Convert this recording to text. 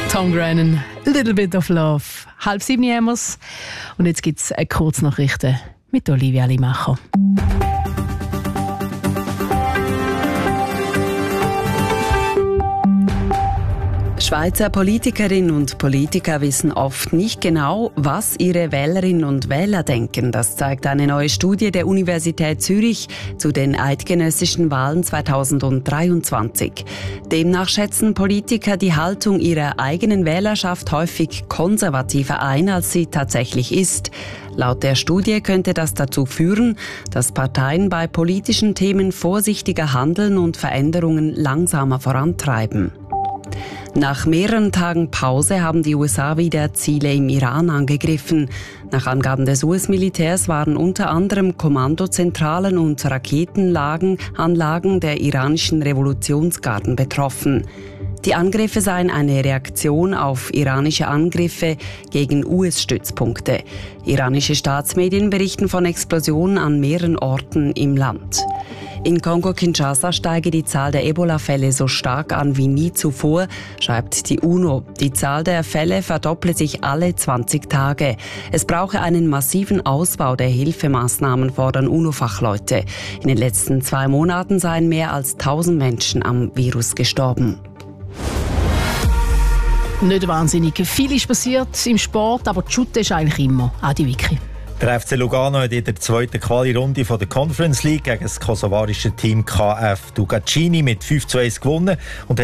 Tom Grennan, A Little Bit of Love. 6:30 haben wir's. Und jetzt gibt es Kurznachrichten mit Olivia Limacher. Schweizer Politikerinnen und Politiker wissen oft nicht genau, was ihre Wählerinnen und Wähler denken. Das zeigt eine neue Studie der Universität Zürich zu den eidgenössischen Wahlen 2023. Demnach schätzen Politiker die Haltung ihrer eigenen Wählerschaft häufig konservativer ein, als sie tatsächlich ist. Laut der Studie könnte das dazu führen, dass Parteien bei politischen Themen vorsichtiger handeln und Veränderungen langsamer vorantreiben. Nach mehreren Tagen Pause haben die USA wieder Ziele im Iran angegriffen. Nach Angaben des US-Militärs waren unter anderem Kommandozentralen und Raketenanlagen der iranischen Revolutionsgarden betroffen. Die Angriffe seien eine Reaktion auf iranische Angriffe gegen US-Stützpunkte. Iranische Staatsmedien berichten von Explosionen an mehreren Orten im Land. In Kongo-Kinshasa steige die Zahl der Ebola-Fälle so stark an wie nie zuvor, schreibt die UNO. Die Zahl der Fälle verdopple sich alle 20 Tage. Es brauche einen massiven Ausbau der Hilfemaßnahmen, fordern UNO-Fachleute. In den letzten 2 Monaten seien mehr als 1000 Menschen am Virus gestorben. Nicht wahnsinnig viel ist passiert im Sport, aber die Schutte ist eigentlich immer Adi Vicky. Der FC Lugano hat in der zweiten Quali-Runde von der Conference League gegen das kosovarische Team KF Dugacini mit 5:1 gewonnen und